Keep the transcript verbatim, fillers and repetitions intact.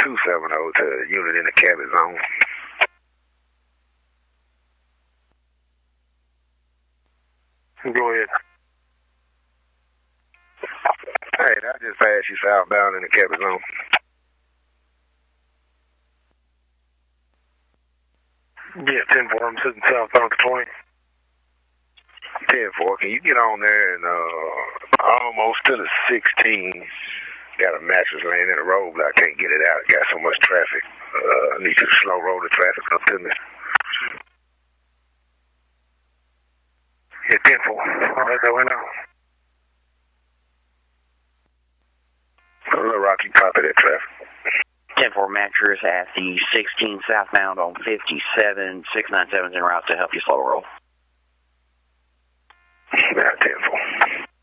two seven zero to a unit in the Cabot zone. Go ahead. Hey, I just passed you southbound in the Cabot zone. Yeah, ten four, I'm sitting southbound to twenty. ten four, can you get on there and uh, almost to the sixteen? Got a mattress laying in the road, but I can't get it out. It got so much traffic. Uh, I need to slow roll the traffic up to me. Yeah, ten four. All right, that way now. Little Rocky, copy that traffic. ten four mattress at the sixteen southbound on fifty-seven. six nine seven's en route to help you slow roll. Yeah, ten four.